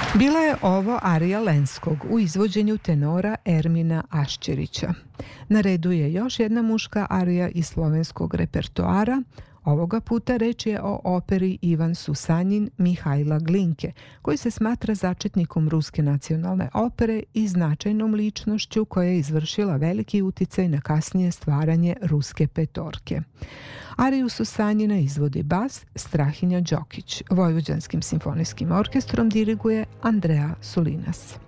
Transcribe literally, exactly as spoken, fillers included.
Bila je ovo arija Lenskog u izvođenju tenora Ermina Ašćerića. Na redu je još jedna muška arija iz slovenskog repertoara. Ovoga puta reč je o operi Ivan Susanjin Mihajla Glinke, koji se smatra začetnikom ruske nacionalne opere i značajnom ličnošću koja je izvršila veliki uticaj na kasnije stvaranje ruske petorke. Ariju Susanjina izvodi bas Strahinja Đokić. Vojvođanskim simfonijskim orkestrom diriguje Andrea Sulinas.